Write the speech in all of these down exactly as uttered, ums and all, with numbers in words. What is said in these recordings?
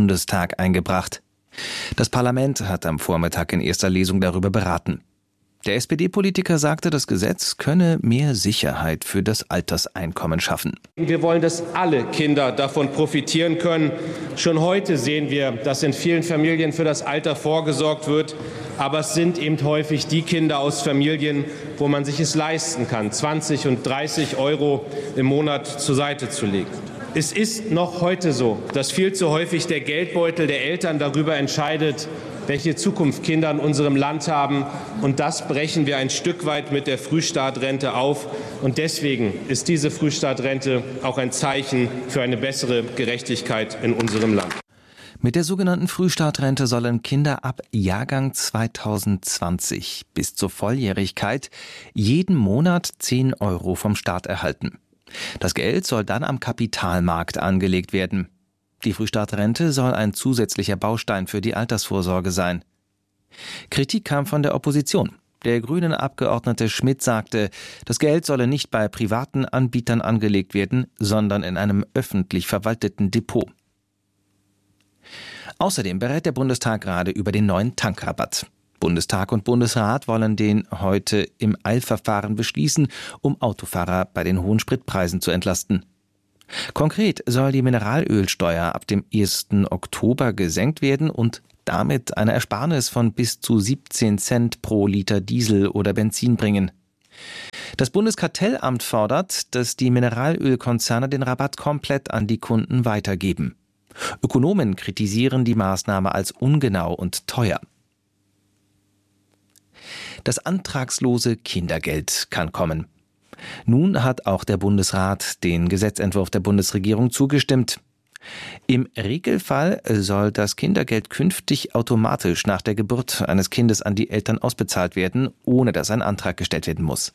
Bundestag eingebracht. Das Parlament hat am Vormittag in erster Lesung darüber beraten. Der S P D-Politiker sagte, das Gesetz könne mehr Sicherheit für das Alterseinkommen schaffen. Wir wollen, dass alle Kinder davon profitieren können. Schon heute sehen wir, dass in vielen Familien für das Alter vorgesorgt wird. Aber es sind eben häufig die Kinder aus Familien, wo man sich es leisten kann, zwanzig und dreißig Euro im Monat zur Seite zu legen. Es ist noch heute so, dass viel zu häufig der Geldbeutel der Eltern darüber entscheidet, welche Zukunft Kinder in unserem Land haben. Und das brechen wir ein Stück weit mit der Frühstartrente auf. Und deswegen ist diese Frühstartrente auch ein Zeichen für eine bessere Gerechtigkeit in unserem Land. Mit der sogenannten Frühstartrente sollen Kinder ab Jahrgang zweitausendzwanzig bis zur Volljährigkeit jeden Monat zehn Euro vom Staat erhalten. Das Geld soll dann am Kapitalmarkt angelegt werden. Die Frühstartrente soll ein zusätzlicher Baustein für die Altersvorsorge sein. Kritik kam von der Opposition. Der grünen Abgeordnete Schmidt sagte, das Geld solle nicht bei privaten Anbietern angelegt werden, sondern in einem öffentlich verwalteten Depot. Außerdem berät der Bundestag gerade über den neuen Tankrabatt. Bundestag und Bundesrat wollen den heute im Eilverfahren beschließen, um Autofahrer bei den hohen Spritpreisen zu entlasten. Konkret soll die Mineralölsteuer ab dem ersten Oktober gesenkt werden und damit eine Ersparnis von bis zu siebzehn Cent pro Liter Diesel oder Benzin bringen. Das Bundeskartellamt fordert, dass die Mineralölkonzerne den Rabatt komplett an die Kunden weitergeben. Ökonomen kritisieren die Maßnahme als ungenau und teuer. Das antragslose Kindergeld kann kommen. Nun hat auch der Bundesrat den Gesetzentwurf der Bundesregierung zugestimmt. Im Regelfall soll das Kindergeld künftig automatisch nach der Geburt eines Kindes an die Eltern ausbezahlt werden, ohne dass ein Antrag gestellt werden muss.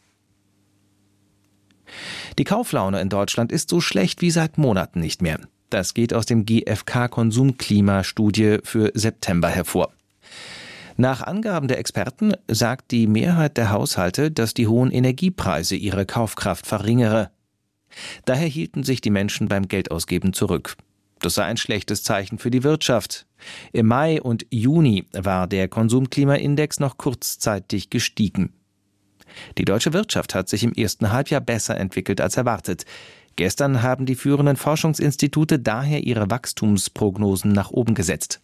Die Kauflaune in Deutschland ist so schlecht wie seit Monaten nicht mehr. Das geht aus dem G F K-Konsumklimastudie für September hervor. Nach Angaben der Experten sagt die Mehrheit der Haushalte, dass die hohen Energiepreise ihre Kaufkraft verringere. Daher hielten sich die Menschen beim Geldausgeben zurück. Das sei ein schlechtes Zeichen für die Wirtschaft. Im Mai und Juni war der Konsumklimaindex noch kurzzeitig gestiegen. Die deutsche Wirtschaft hat sich im ersten Halbjahr besser entwickelt als erwartet. Gestern haben die führenden Forschungsinstitute daher ihre Wachstumsprognosen nach oben gesetzt.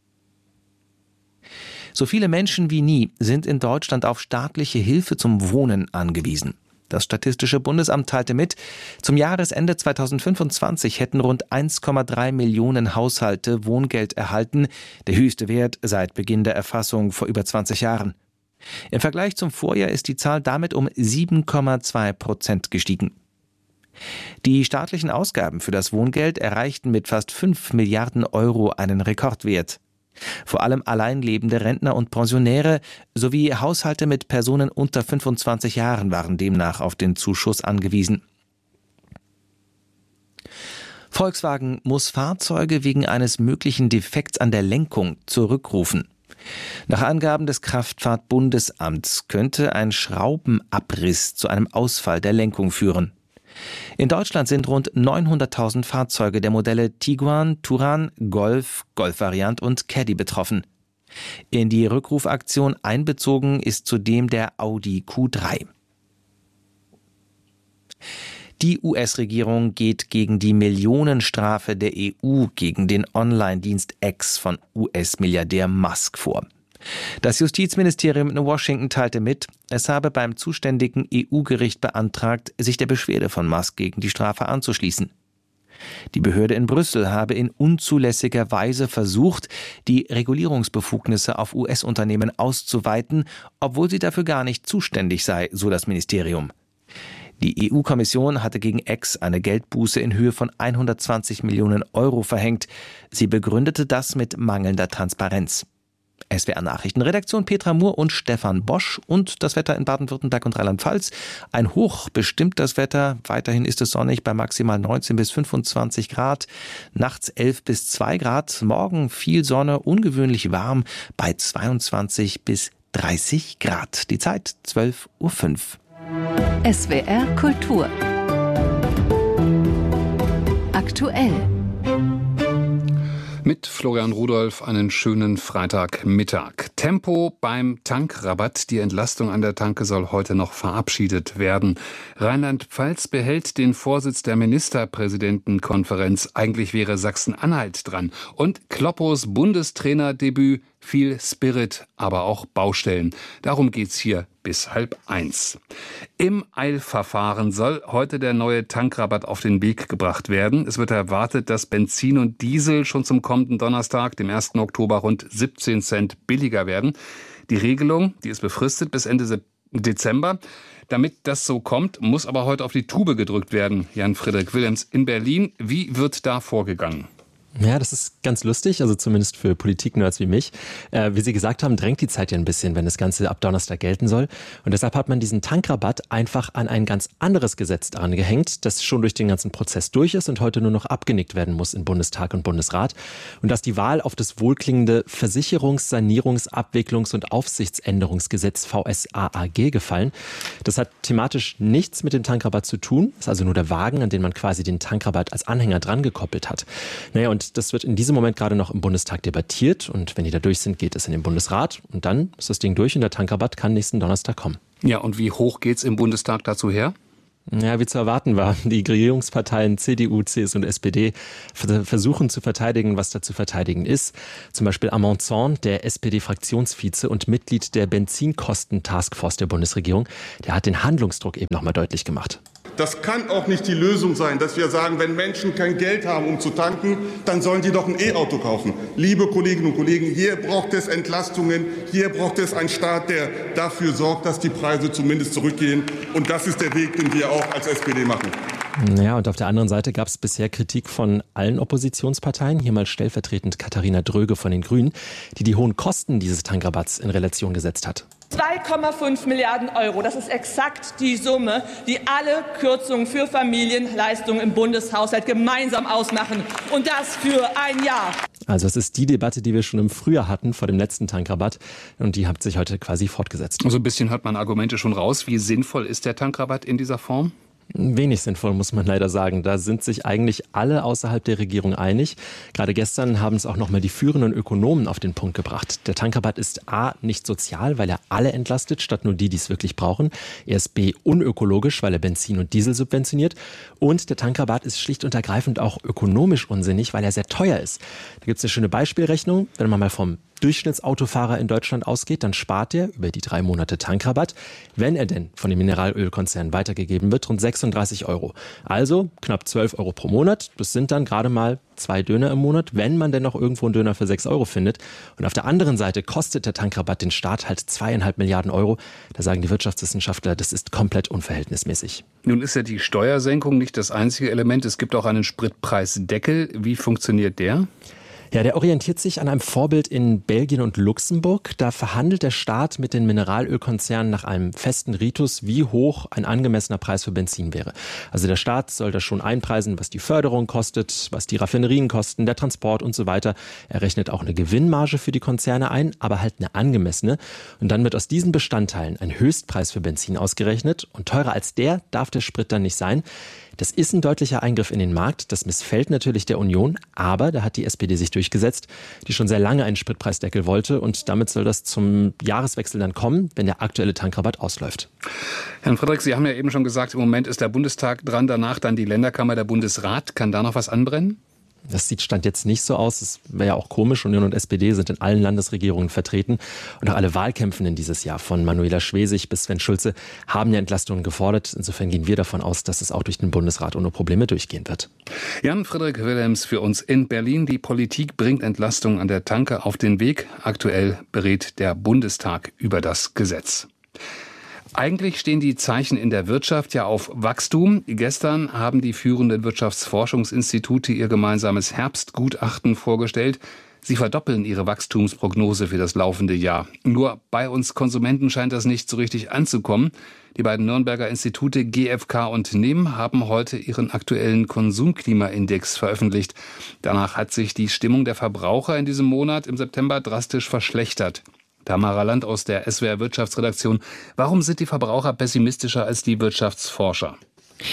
So viele Menschen wie nie sind in Deutschland auf staatliche Hilfe zum Wohnen angewiesen. Das Statistische Bundesamt teilte mit, zum Jahresende zweitausendfünfundzwanzig hätten rund eins Komma drei Millionen Haushalte Wohngeld erhalten, der höchste Wert seit Beginn der Erfassung vor über zwanzig Jahren. Im Vergleich zum Vorjahr ist die Zahl damit um sieben Komma zwei Prozent gestiegen. Die staatlichen Ausgaben für das Wohngeld erreichten mit fast fünf Milliarden Euro einen Rekordwert. Vor allem alleinlebende Rentner und Pensionäre sowie Haushalte mit Personen unter fünfundzwanzig Jahren waren demnach auf den Zuschuss angewiesen. Volkswagen muss Fahrzeuge wegen eines möglichen Defekts an der Lenkung zurückrufen. Nach Angaben des Kraftfahrtbundesamts könnte ein Schraubenabriss zu einem Ausfall der Lenkung führen. In Deutschland sind rund neunhunderttausend Fahrzeuge der Modelle Tiguan, Touran, Golf, Golf-Variant und Caddy betroffen. In die Rückrufaktion einbezogen ist zudem der Audi Q drei. Die U S-Regierung geht gegen die Millionenstrafe der E U gegen den Online-Dienst X von U S-Milliardär Musk vor. Das Justizministerium in Washington teilte mit, es habe beim zuständigen E U-Gericht beantragt, sich der Beschwerde von Musk gegen die Strafe anzuschließen. Die Behörde in Brüssel habe in unzulässiger Weise versucht, die Regulierungsbefugnisse auf U S-Unternehmen auszuweiten, obwohl sie dafür gar nicht zuständig sei, so das Ministerium. Die E U-Kommission hatte gegen X eine Geldbuße in Höhe von hundertzwanzig Millionen Euro verhängt. Sie begründete das mit mangelnder Transparenz. S W R-Nachrichtenredaktion Petra Mohr und Stefan Bosch und das Wetter in Baden-Württemberg und Rheinland-Pfalz. Ein Hoch bestimmt das Wetter. Weiterhin ist es sonnig bei maximal neunzehn bis fünfundzwanzig Grad. Nachts elf bis zwei Grad. Morgen viel Sonne, ungewöhnlich warm bei zweiundzwanzig bis dreißig Grad. Die Zeit zwölf Uhr fünf. S W R Kultur. Aktuell. Mit Florian Rudolph einen schönen Freitagmittag. Tempo beim Tankrabatt. Die Entlastung an der Tanke soll heute noch verabschiedet werden. Rheinland-Pfalz behält den Vorsitz der Ministerpräsidentenkonferenz. Eigentlich wäre Sachsen-Anhalt dran. Und Kloppos Bundestrainerdebüt. Viel Spirit, aber auch Baustellen. Darum geht's hier bis halb eins. Im Eilverfahren soll heute der neue Tankrabatt auf den Weg gebracht werden. Es wird erwartet, dass Benzin und Diesel schon zum kommenden Donnerstag, dem ersten Oktober, rund siebzehn Cent billiger werden. Die Regelung, die ist befristet bis Ende Dezember. Damit das so kommt, muss aber heute auf die Tube gedrückt werden. Jan-Frederik Wilhelms in Berlin. Wie wird da vorgegangen? Ja, das ist ganz lustig, also zumindest für Politik-Nerds wie mich. Äh, wie Sie gesagt haben, drängt die Zeit ja ein bisschen, wenn das Ganze ab Donnerstag gelten soll. Und deshalb hat man diesen Tankrabatt einfach an ein ganz anderes Gesetz dran gehängt, das schon durch den ganzen Prozess durch ist und heute nur noch abgenickt werden muss in Bundestag und Bundesrat. Und dass die Wahl auf das wohlklingende Versicherungs-, Sanierungs-, Abwicklungs- und Aufsichtsänderungsgesetz V S A A G gefallen. Das hat thematisch nichts mit dem Tankrabatt zu tun. Das ist also nur der Wagen, an den man quasi den Tankrabatt als Anhänger dran gekoppelt hat. Naja, und das wird in diesem Moment gerade noch im Bundestag debattiert und wenn die da durch sind, geht es in den Bundesrat und dann ist das Ding durch und der Tankrabatt kann nächsten Donnerstag kommen. Ja, und wie hoch geht's im Bundestag dazu her? Ja, wie zu erwarten war. Die Regierungsparteien C D U, C S U und S P D versuchen zu verteidigen, was da zu verteidigen ist. Zum Beispiel Armand Zorn, der S P D-Fraktionsvize und Mitglied der Benzinkosten-Taskforce der Bundesregierung, der hat den Handlungsdruck eben nochmal deutlich gemacht. Das kann auch nicht die Lösung sein, dass wir sagen, wenn Menschen kein Geld haben, um zu tanken, dann sollen die doch ein E-Auto kaufen. Liebe Kolleginnen und Kollegen, hier braucht es Entlastungen, hier braucht es einen Staat, der dafür sorgt, dass die Preise zumindest zurückgehen. Und das ist der Weg, den wir auch als S P D machen. Ja, und auf der anderen Seite gab es bisher Kritik von allen Oppositionsparteien, hier mal stellvertretend Katharina Dröge von den Grünen, die die hohen Kosten dieses Tankrabatts in Relation gesetzt hat. zwei Komma fünf Milliarden Euro, das ist exakt die Summe, die alle Kürzungen für Familienleistungen im Bundeshaushalt gemeinsam ausmachen. Und das für ein Jahr. Also es ist die Debatte, die wir schon im Frühjahr hatten vor dem letzten Tankrabatt und die hat sich heute quasi fortgesetzt. So ein bisschen hört man Argumente schon raus. Wie sinnvoll ist der Tankrabatt in dieser Form? Wenig sinnvoll, muss man leider sagen. Da sind sich eigentlich alle außerhalb der Regierung einig. Gerade gestern haben es auch noch mal die führenden Ökonomen auf den Punkt gebracht. Der Tankrabatt ist A, nicht sozial, weil er alle entlastet, statt nur die, die es wirklich brauchen. Er ist B, unökologisch, weil er Benzin und Diesel subventioniert. Und der Tankrabatt ist schlicht und ergreifend auch ökonomisch unsinnig, weil er sehr teuer ist. Da gibt es eine schöne Beispielrechnung, wenn man mal vom Durchschnittsautofahrer in Deutschland ausgeht, dann spart er über die drei Monate Tankrabatt, wenn er denn von den Mineralölkonzernen weitergegeben wird, rund sechsunddreißig Euro. Also knapp zwölf Euro pro Monat. Das sind dann gerade mal zwei Döner im Monat, wenn man denn noch irgendwo einen Döner für sechs Euro findet. Und auf der anderen Seite kostet der Tankrabatt den Staat halt zweieinhalb Milliarden Euro. Da sagen die Wirtschaftswissenschaftler, das ist komplett unverhältnismäßig. Nun ist ja die Steuersenkung nicht das einzige Element. Es gibt auch einen Spritpreisdeckel. Wie funktioniert der? Ja, der orientiert sich an einem Vorbild in Belgien und Luxemburg. Da verhandelt der Staat mit den Mineralölkonzernen nach einem festen Ritus, wie hoch ein angemessener Preis für Benzin wäre. Also der Staat soll da schon einpreisen, was die Förderung kostet, was die Raffinerien kosten, der Transport und so weiter. Er rechnet auch eine Gewinnmarge für die Konzerne ein, aber halt eine angemessene. Und dann wird aus diesen Bestandteilen ein Höchstpreis für Benzin ausgerechnet. Und teurer als der darf der Sprit dann nicht sein. Das ist ein deutlicher Eingriff in den Markt. Das missfällt natürlich der Union, aber da hat die S P D sich durchgesetzt, die schon sehr lange einen Spritpreisdeckel wollte und damit soll das zum Jahreswechsel dann kommen, wenn der aktuelle Tankrabatt ausläuft. Herr Frederik, Sie haben ja eben schon gesagt, im Moment ist der Bundestag dran, danach dann die Länderkammer, der Bundesrat. Kann da noch was anbrennen? Das sieht Stand jetzt nicht so aus. Das wäre ja auch komisch. Union und S P D sind in allen Landesregierungen vertreten. Und auch alle Wahlkämpfenden dieses Jahr, von Manuela Schwesig bis Sven Schulze, haben ja Entlastungen gefordert. Insofern gehen wir davon aus, dass es auch durch den Bundesrat ohne Probleme durchgehen wird. Jan-Frederik Wilhelms für uns in Berlin. Die Politik bringt Entlastung an der Tanke auf den Weg. Aktuell berät der Bundestag über das Gesetz. Eigentlich stehen die Zeichen in der Wirtschaft ja auf Wachstum. Gestern haben die führenden Wirtschaftsforschungsinstitute ihr gemeinsames Herbstgutachten vorgestellt. Sie verdoppeln ihre Wachstumsprognose für das laufende Jahr. Nur bei uns Konsumenten scheint das nicht so richtig anzukommen. Die beiden Nürnberger Institute G F K und N I M haben heute ihren aktuellen Konsumklimaindex veröffentlicht. Danach hat sich die Stimmung der Verbraucher in diesem Monat im September drastisch verschlechtert. Tamara Land aus der S W R Wirtschaftsredaktion. Warum sind die Verbraucher pessimistischer als die Wirtschaftsforscher?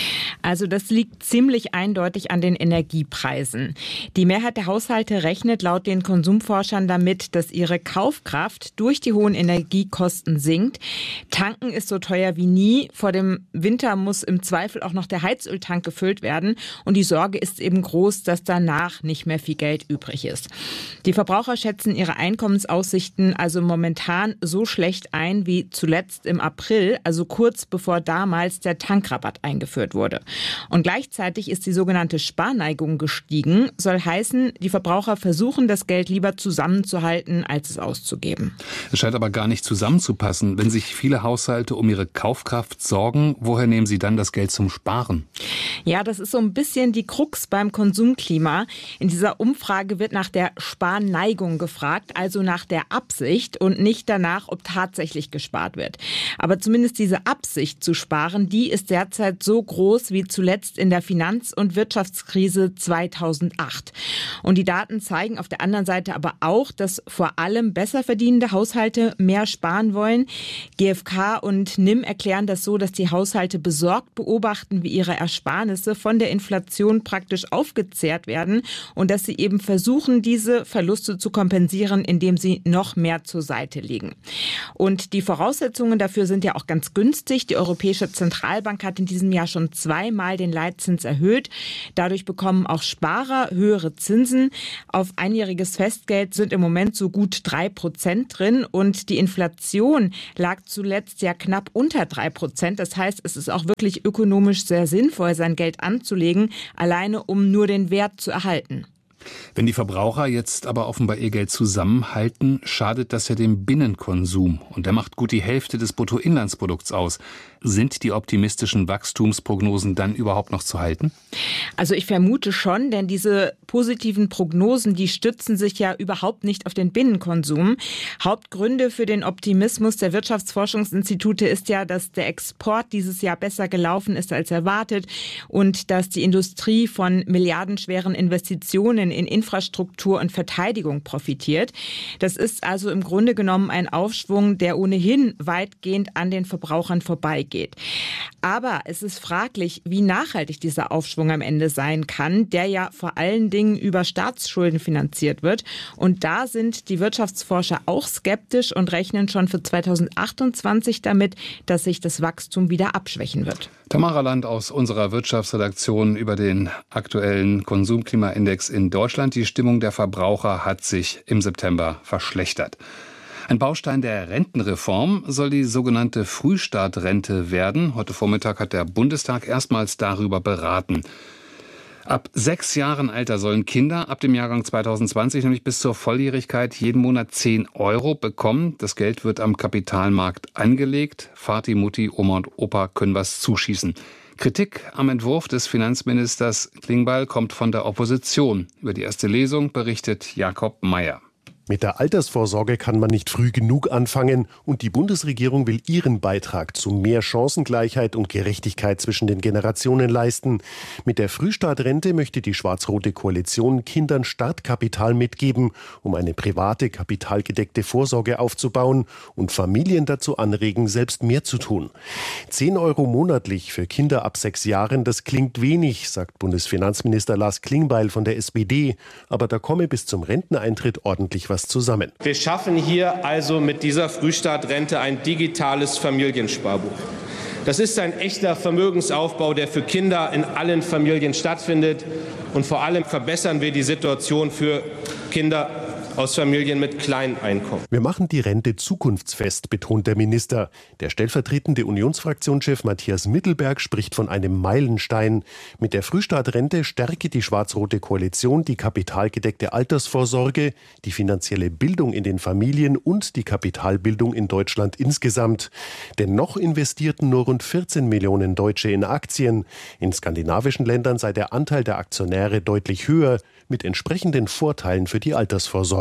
Also das liegt ziemlich eindeutig an den Energiepreisen. Die Mehrheit der Haushalte rechnet laut den Konsumforschern damit, dass ihre Kaufkraft durch die hohen Energiekosten sinkt. Tanken ist so teuer wie nie. Vor dem Winter muss im Zweifel auch noch der Heizöltank gefüllt werden. Und die Sorge ist eben groß, dass danach nicht mehr viel Geld übrig ist. Die Verbraucher schätzen ihre Einkommensaussichten also momentan so schlecht ein wie zuletzt im April, also kurz bevor damals der Tankrabatt eingeführt wurde. Und gleichzeitig ist die sogenannte Sparneigung gestiegen. Soll heißen, die Verbraucher versuchen, das Geld lieber zusammenzuhalten, als es auszugeben. Es scheint aber gar nicht zusammenzupassen. Wenn sich viele Haushalte um ihre Kaufkraft sorgen, woher nehmen sie dann das Geld zum Sparen? Ja, das ist so ein bisschen die Krux beim Konsumklima. In dieser Umfrage wird nach der Sparneigung gefragt, also nach der Absicht und nicht danach, ob tatsächlich gespart wird. Aber zumindest diese Absicht zu sparen, die ist derzeit so groß wie zuletzt in der Finanz- und Wirtschaftskrise zweitausendacht. Und die Daten zeigen auf der anderen Seite aber auch, dass vor allem besser verdienende Haushalte mehr sparen wollen. G f K und N I M erklären das so, dass die Haushalte besorgt beobachten, wie ihre Ersparnisse von der Inflation praktisch aufgezehrt werden und dass sie eben versuchen, diese Verluste zu kompensieren, indem sie noch mehr zur Seite legen. Und die Voraussetzungen dafür sind ja auch ganz günstig. Die Europäische Zentralbank hat in diesem Jahr schon zweimal den Leitzins erhöht. Dadurch bekommen auch Sparer höhere Zinsen. Auf einjähriges Festgeld sind im Moment so gut drei Prozent drin und die Inflation lag zuletzt ja knapp unter drei Prozent. Das heißt, es ist auch wirklich ökonomisch sehr sinnvoll, sein Geld anzulegen, alleine um nur den Wert zu erhalten. Wenn die Verbraucher jetzt aber offenbar ihr Geld zusammenhalten, schadet das ja dem Binnenkonsum. Und der macht gut die Hälfte des Bruttoinlandsprodukts aus. Sind die optimistischen Wachstumsprognosen dann überhaupt noch zu halten? Also ich vermute schon, denn diese positiven Prognosen, die stützen sich ja überhaupt nicht auf den Binnenkonsum. Hauptgründe für den Optimismus der Wirtschaftsforschungsinstitute ist ja, dass der Export dieses Jahr besser gelaufen ist als erwartet und dass die Industrie von milliardenschweren Investitionen in Infrastruktur und Verteidigung profitiert. Das ist also im Grunde genommen ein Aufschwung, der ohnehin weitgehend an den Verbrauchern vorbeigeht. Aber es ist fraglich, wie nachhaltig dieser Aufschwung am Ende sein kann, der ja vor allen Dingen über Staatsschulden finanziert wird. Und da sind die Wirtschaftsforscher auch skeptisch und rechnen schon für zweitausendachtundzwanzig damit, dass sich das Wachstum wieder abschwächen wird. Tamara Land aus unserer Wirtschaftsredaktion über den aktuellen Konsumklimaindex in Deutschland. Die Stimmung der Verbraucher hat sich im September verschlechtert. Ein Baustein der Rentenreform soll die sogenannte Frühstartrente werden. Heute Vormittag hat der Bundestag erstmals darüber beraten. Ab sechs Jahren Alter sollen Kinder ab dem Jahrgang zweitausendzwanzig, nämlich bis zur Volljährigkeit, jeden Monat zehn Euro bekommen. Das Geld wird am Kapitalmarkt angelegt. Vati, Mutti, Oma und Opa können was zuschießen. Kritik am Entwurf des Finanzministers Klingbeil kommt von der Opposition. Über die erste Lesung berichtet Jakob Mayer. Mit der Altersvorsorge kann man nicht früh genug anfangen und die Bundesregierung will ihren Beitrag zu mehr Chancengleichheit und Gerechtigkeit zwischen den Generationen leisten. Mit der Frühstartrente möchte die schwarz-rote Koalition Kindern Startkapital mitgeben, um eine private, kapitalgedeckte Vorsorge aufzubauen und Familien dazu anregen, selbst mehr zu tun. Zehn Euro monatlich für Kinder ab sechs Jahren, das klingt wenig, sagt Bundesfinanzminister Lars Klingbeil von der S P D, aber da komme bis zum Renteneintritt ordentlich was zusammen. Wir schaffen hier also mit dieser Frühstartrente ein digitales Familiensparbuch. Das ist ein echter Vermögensaufbau, der für Kinder in allen Familien stattfindet. Und vor allem verbessern wir die Situation für Kinder aus Familien mit kleinen Einkommen. Wir machen die Rente zukunftsfest, betont der Minister. Der stellvertretende Unionsfraktionschef Matthias Mittelberg spricht von einem Meilenstein. Mit der Frühstartrente stärke die schwarz-rote Koalition die kapitalgedeckte Altersvorsorge, die finanzielle Bildung in den Familien und die Kapitalbildung in Deutschland insgesamt. Denn noch investierten nur rund vierzehn Millionen Deutsche in Aktien. In skandinavischen Ländern sei der Anteil der Aktionäre deutlich höher, mit entsprechenden Vorteilen für die Altersvorsorge.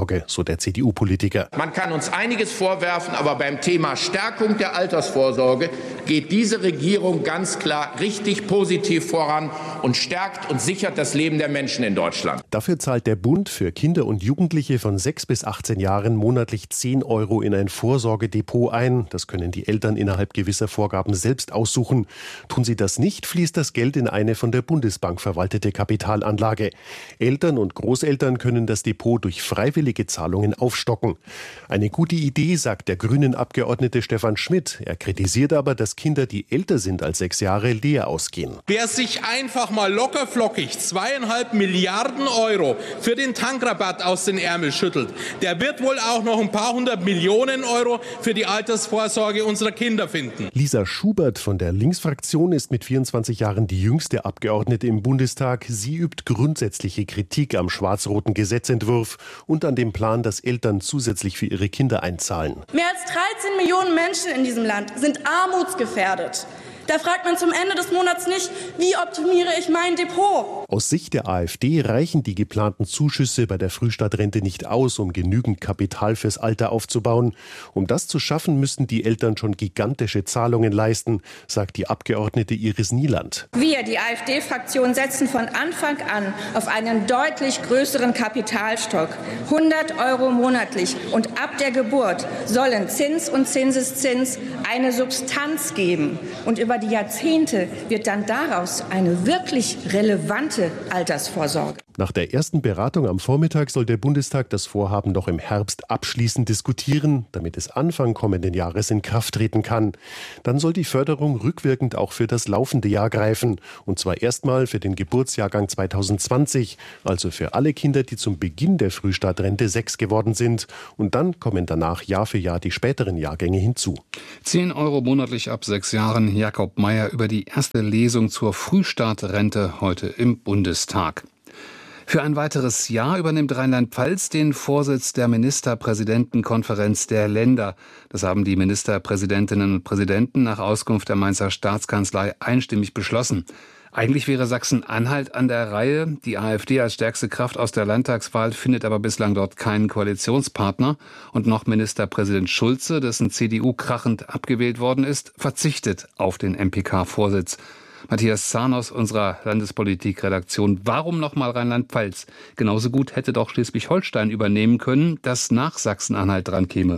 Altersvorsorge, so der C D U-Politiker. Man kann uns einiges vorwerfen, aber beim Thema Stärkung der Altersvorsorge geht diese Regierung ganz klar richtig positiv voran und stärkt und sichert das Leben der Menschen in Deutschland. Dafür zahlt der Bund für Kinder und Jugendliche von sechs bis achtzehn Jahren monatlich zehn Euro in ein Vorsorgedepot ein. Das können die Eltern innerhalb gewisser Vorgaben selbst aussuchen. Tun sie das nicht, fließt das Geld in eine von der Bundesbank verwaltete Kapitalanlage. Eltern und Großeltern können das Depot durch freiwillige Zahlungen aufstocken. Eine gute Idee, sagt der Grünen-Abgeordnete Stefan Schmidt. Er kritisiert aber, dass Kinder, die älter sind als sechs Jahre, leer ausgehen. Wer sich einfach mal lockerflockig zweieinhalb Milliarden Euro für den Tankrabatt aus den Ärmel schüttelt, der wird wohl auch noch ein paar hundert Millionen Euro für die Altersvorsorge unserer Kinder finden. Lisa Schubert von der Linksfraktion ist mit vierundzwanzig Jahren die jüngste Abgeordnete im Bundestag. Sie übt grundsätzliche Kritik am schwarz-roten Gesetzentwurf und an dem Plan, dass Eltern zusätzlich für ihre Kinder einzahlen. Mehr als dreizehn Millionen Menschen in diesem Land sind armutsgefährdet. Da fragt man zum Ende des Monats nicht, wie optimiere ich mein Depot? Aus Sicht der AfD reichen die geplanten Zuschüsse bei der Frühstadtrente nicht aus, um genügend Kapital fürs Alter aufzubauen. Um das zu schaffen, müssten die Eltern schon gigantische Zahlungen leisten, sagt die Abgeordnete Iris Nieland. Wir, die AfD-Fraktion, setzen von Anfang an auf einen deutlich größeren Kapitalstock. hundert Euro monatlich und ab der Geburt sollen Zins und Zinseszins eine Substanz geben. Und über die Jahrzehnte wird dann daraus eine wirklich relevante Altersvorsorge. Nach der ersten Beratung am Vormittag soll der Bundestag das Vorhaben noch im Herbst abschließend diskutieren, damit es Anfang kommenden Jahres in Kraft treten kann. Dann soll die Förderung rückwirkend auch für das laufende Jahr greifen. Und zwar erstmal für den Geburtsjahrgang zweitausendzwanzig, also für alle Kinder, die zum Beginn der Frühstartrente sechs geworden sind. Und dann kommen danach Jahr für Jahr die späteren Jahrgänge hinzu. zehn Euro monatlich ab sechs Jahren. Jakob Mayer über die erste Lesung zur Frühstartrente heute im Bundestag. Für ein weiteres Jahr übernimmt Rheinland-Pfalz den Vorsitz der Ministerpräsidentenkonferenz der Länder. Das haben die Ministerpräsidentinnen und Präsidenten nach Auskunft der Mainzer Staatskanzlei einstimmig beschlossen. Eigentlich wäre Sachsen-Anhalt an der Reihe. Die AfD als stärkste Kraft aus der Landtagswahl findet aber bislang dort keinen Koalitionspartner. Und noch Ministerpräsident Schulze, dessen C D U krachend abgewählt worden ist, verzichtet auf den M P K-Vorsitz. Matthias Zahn aus unserer Landespolitik-Redaktion. Warum nochmal Rheinland-Pfalz? Genauso gut hätte doch Schleswig-Holstein übernehmen können, das nach Sachsen-Anhalt dran käme.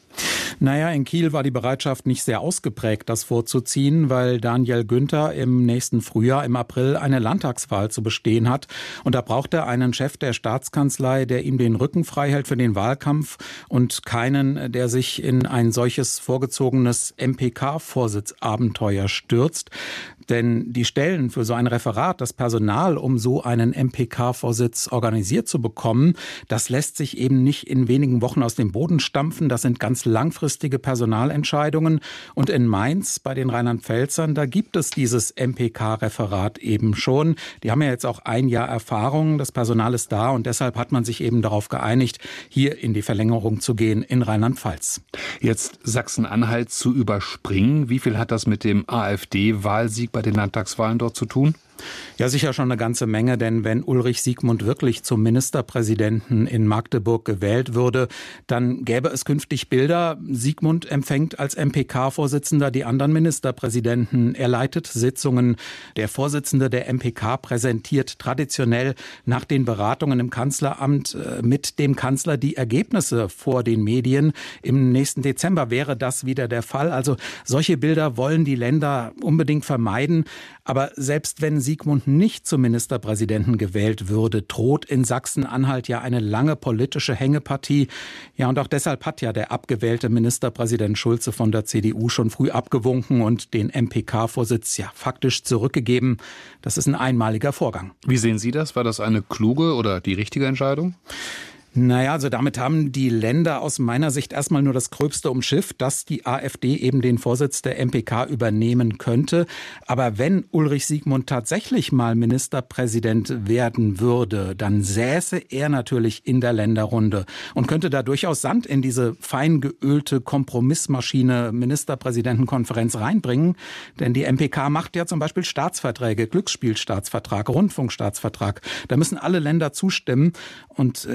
Naja, in Kiel war die Bereitschaft nicht sehr ausgeprägt, das vorzuziehen, weil Daniel Günther im nächsten Frühjahr, im April, eine Landtagswahl zu bestehen hat. Und da braucht er einen Chef der Staatskanzlei, der ihm den Rücken frei hält für den Wahlkampf und keinen, der sich in ein solches vorgezogenes M P K-Vorsitzabenteuer stürzt. Denn die Stellen für so ein Referat, das Personal, um so einen M P K-Vorsitz organisiert zu bekommen, das lässt sich eben nicht in wenigen Wochen aus dem Boden stampfen. Das sind ganz langfristige Personalentscheidungen. Und in Mainz bei den Rheinland-Pfälzern, da gibt es dieses M P K-Referat eben schon. Die haben ja jetzt auch ein Jahr Erfahrung. Das Personal ist da und deshalb hat man sich eben darauf geeinigt, hier in die Verlängerung zu gehen in Rheinland-Pfalz. Jetzt Sachsen-Anhalt zu überspringen. Wie viel hat das mit dem AfD-Wahlsieg bei den Landtagswahlen dort zu tun? Ja, sicher schon eine ganze Menge, denn wenn Ulrich Siegmund wirklich zum Ministerpräsidenten in Magdeburg gewählt würde, dann gäbe es künftig Bilder. Siegmund empfängt als M P K-Vorsitzender die anderen Ministerpräsidenten. Er leitet Sitzungen. Der Vorsitzende der M P K präsentiert traditionell nach den Beratungen im Kanzleramt mit dem Kanzler die Ergebnisse vor den Medien. Im nächsten Dezember wäre das wieder der Fall. Also solche Bilder wollen die Länder unbedingt vermeiden. Aber selbst wenn Siegmund nicht zum Ministerpräsidenten gewählt würde, droht in Sachsen-Anhalt ja eine lange politische Hängepartie. Ja, und auch deshalb hat ja der abgewählte Ministerpräsident Schulze von der C D U schon früh abgewunken und den M P K-Vorsitz ja faktisch zurückgegeben. Das ist ein einmaliger Vorgang. Wie sehen Sie das? War das eine kluge oder die richtige Entscheidung? Naja, also damit haben die Länder aus meiner Sicht erstmal nur das Gröbste umschifft, dass die AfD eben den Vorsitz der M P K übernehmen könnte. Aber wenn Ulrich Siegmund tatsächlich mal Ministerpräsident werden würde, dann säße er natürlich in der Länderrunde und könnte da durchaus Sand in diese fein geölte Kompromissmaschine Ministerpräsidentenkonferenz reinbringen. Denn die M P K macht ja zum Beispiel Staatsverträge, Glücksspielstaatsvertrag, Rundfunkstaatsvertrag. Da müssen alle Länder zustimmen und äh, gerade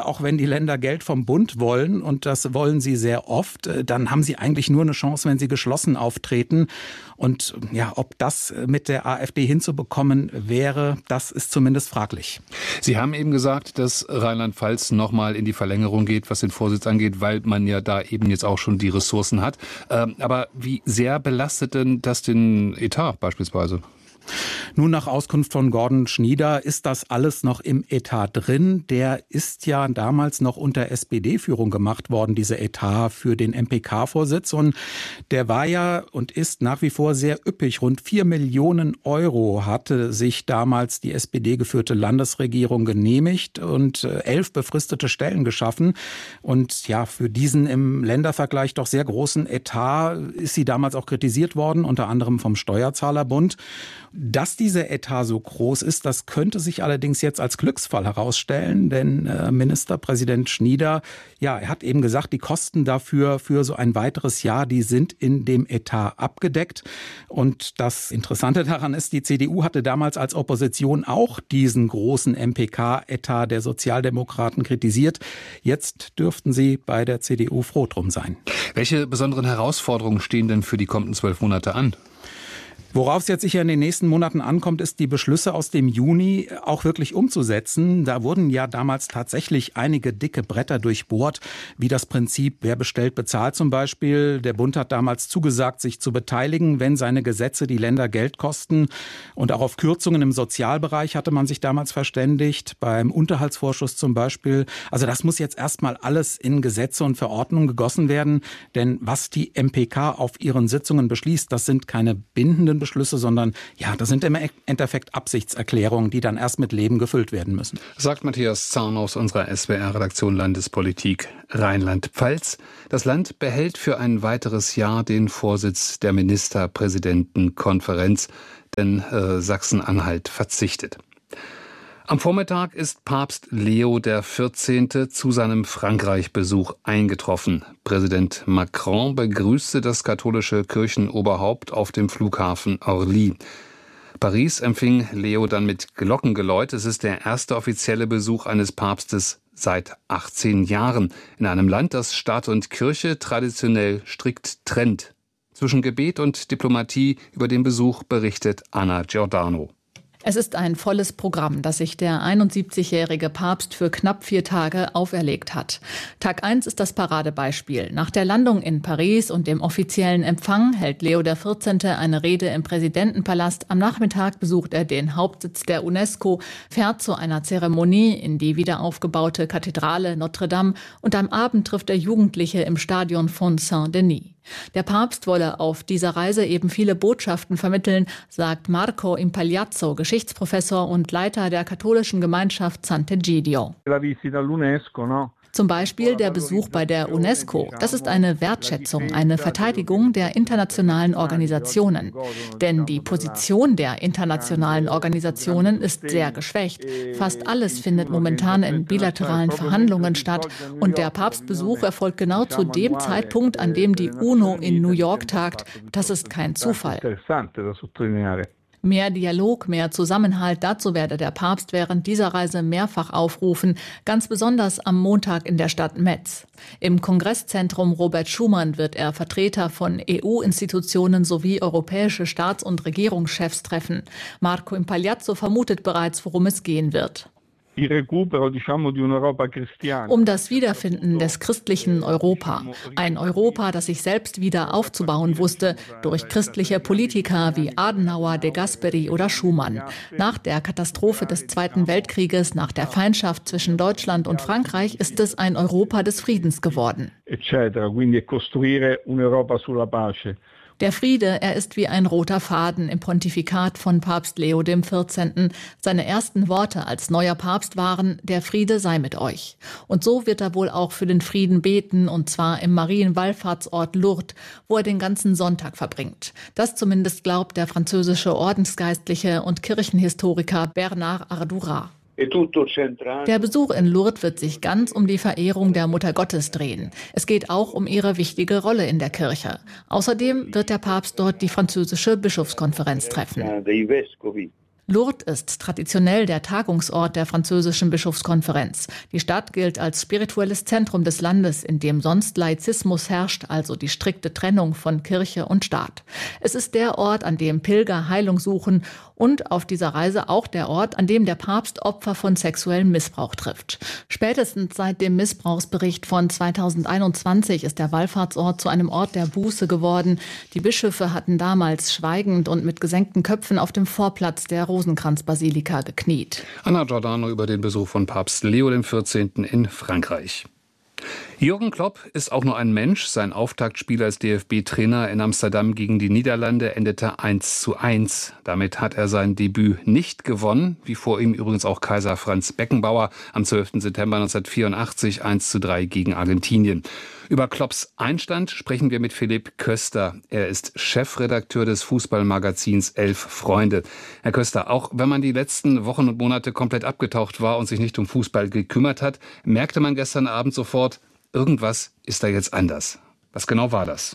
auch wenn die Länder Geld vom Bund wollen, und das wollen sie sehr oft, dann haben sie eigentlich nur eine Chance, wenn sie geschlossen auftreten. Und ja, ob das mit der AfD hinzubekommen wäre, das ist zumindest fraglich. Sie haben eben gesagt, dass Rheinland-Pfalz nochmal in die Verlängerung geht, was den Vorsitz angeht, weil man ja da eben jetzt auch schon die Ressourcen hat. Aber wie sehr belastet denn das den Etat beispielsweise? Nun, nach Auskunft von Gordon Schnieder ist das alles noch im Etat drin. Der ist ja damals noch unter S P D-Führung gemacht worden, dieser Etat für den M P K-Vorsitz. Und der war ja und ist nach wie vor sehr üppig. Rund vier Millionen Euro hatte sich damals die S P D-geführte Landesregierung genehmigt und elf befristete Stellen geschaffen. Und ja, für diesen im Ländervergleich doch sehr großen Etat ist sie damals auch kritisiert worden, unter anderem vom Steuerzahlerbund. Dass dieser Etat so groß ist, das könnte sich allerdings jetzt als Glücksfall herausstellen, denn äh, Ministerpräsident Schnieder, ja, er hat eben gesagt, die Kosten dafür für so ein weiteres Jahr, die sind in dem Etat abgedeckt. Und das Interessante daran ist, die C D U hatte damals als Opposition auch diesen großen M P K-Etat der Sozialdemokraten kritisiert. Jetzt dürften sie bei der C D U froh drum sein. Welche besonderen Herausforderungen stehen denn für die kommenden zwölf Monate an? Worauf es jetzt sicher in den nächsten Monaten ankommt, ist die Beschlüsse aus dem Juni auch wirklich umzusetzen. Da wurden ja damals tatsächlich einige dicke Bretter durchbohrt, wie das Prinzip, wer bestellt, bezahlt zum Beispiel. Der Bund hat damals zugesagt, sich zu beteiligen, wenn seine Gesetze die Länder Geld kosten. Und auch auf Kürzungen im Sozialbereich hatte man sich damals verständigt, beim Unterhaltsvorschuss zum Beispiel. Also das muss jetzt erstmal alles in Gesetze und Verordnungen gegossen werden. Denn was die M P K auf ihren Sitzungen beschließt, das sind keine bindenden Beschlüsse, sondern ja, das sind im Endeffekt Absichtserklärungen, die dann erst mit Leben gefüllt werden müssen. Sagt Matthias Zaun aus unserer S W R-Redaktion Landespolitik Rheinland-Pfalz. Das Land behält für ein weiteres Jahr den Vorsitz der Ministerpräsidentenkonferenz, denn äh, Sachsen-Anhalt verzichtet. Am Vormittag ist Papst Leo der vierzehnte zu seinem Frankreich-Besuch eingetroffen. Präsident Macron begrüßte das katholische Kirchenoberhaupt auf dem Flughafen Orly. Paris empfing Leo dann mit Glockengeläut. Es ist der erste offizielle Besuch eines Papstes seit achtzehn Jahren in einem Land, das Staat und Kirche traditionell strikt trennt. Zwischen Gebet und Diplomatie über den Besuch berichtet Anna Giordano. Es ist ein volles Programm, das sich der einundsiebzigjährige Papst für knapp vier Tage auferlegt hat. Tag eins ist das Paradebeispiel. Nach der Landung in Paris und dem offiziellen Empfang hält Leo der vierzehnte eine Rede im Präsidentenpalast. Am Nachmittag besucht er den Hauptsitz der UNESCO, fährt zu einer Zeremonie in die wiederaufgebaute Kathedrale Notre Dame und am Abend trifft er Jugendliche im Stadion von Saint-Denis. Der Papst wolle auf dieser Reise eben viele Botschaften vermitteln, sagt Marco Impagliazzo, Geschichtsprofessor und Leiter der katholischen Gemeinschaft Sant'Egidio. Zum Beispiel der Besuch bei der UNESCO. Das ist eine Wertschätzung, eine Verteidigung der internationalen Organisationen. Denn die Position der internationalen Organisationen ist sehr geschwächt. Fast alles findet momentan in bilateralen Verhandlungen statt. Und der Papstbesuch erfolgt genau zu dem Zeitpunkt, an dem die UNO in New York tagt. Das ist kein Zufall. Mehr Dialog, mehr Zusammenhalt, dazu werde der Papst während dieser Reise mehrfach aufrufen, ganz besonders am Montag in der Stadt Metz. Im Kongresszentrum Robert Schuman wird er Vertreter von E U-Institutionen sowie europäische Staats- und Regierungschefs treffen. Marco Impagliazzo vermutet bereits, worum es gehen wird. Um das Wiederfinden des christlichen Europa. Ein Europa, das sich selbst wieder aufzubauen wusste, durch christliche Politiker wie Adenauer, De Gasperi oder Schumann. Nach der Katastrophe des Zweiten Weltkrieges, nach der Feindschaft zwischen Deutschland und Frankreich, ist es ein Europa des Friedens geworden. Der Friede, er ist wie ein roter Faden im Pontifikat von Papst Leo der vierzehnte. Seine ersten Worte als neuer Papst waren, der Friede sei mit euch. Und so wird er wohl auch für den Frieden beten, und zwar im Marienwallfahrtsort Lourdes, wo er den ganzen Sonntag verbringt. Das zumindest glaubt der französische Ordensgeistliche und Kirchenhistoriker Bernard Ardurat. Der Besuch in Lourdes wird sich ganz um die Verehrung der Mutter Gottes drehen. Es geht auch um ihre wichtige Rolle in der Kirche. Außerdem wird der Papst dort die französische Bischofskonferenz treffen. Lourdes ist traditionell der Tagungsort der französischen Bischofskonferenz. Die Stadt gilt als spirituelles Zentrum des Landes, in dem sonst Laizismus herrscht, also die strikte Trennung von Kirche und Staat. Es ist der Ort, an dem Pilger Heilung suchen und auf dieser Reise auch der Ort, an dem der Papst Opfer von sexuellem Missbrauch trifft. Spätestens seit dem Missbrauchsbericht von zweitausendeinundzwanzig ist der Wallfahrtsort zu einem Ort der Buße geworden. Die Bischöfe hatten damals schweigend und mit gesenkten Köpfen auf dem Vorplatz der Rosenkranzbasilika gekniet. Anna Giordano über den Besuch von Papst Leo der vierzehnte. in Frankreich. Jürgen Klopp ist auch nur ein Mensch. Sein Auftaktspiel als D F B-Trainer in Amsterdam gegen die Niederlande endete eins zu eins. Damit hat er sein Debüt nicht gewonnen, wie vor ihm übrigens auch Kaiser Franz Beckenbauer am zwölften September neunzehnhundertvierundachtzig eins zu drei gegen Argentinien. Über Klopps Einstand sprechen wir mit Philipp Köster. Er ist Chefredakteur des Fußballmagazins Elf Freunde. Herr Köster, auch wenn man die letzten Wochen und Monate komplett abgetaucht war und sich nicht um Fußball gekümmert hat, merkte man gestern Abend sofort, irgendwas ist da jetzt anders. Was genau war das?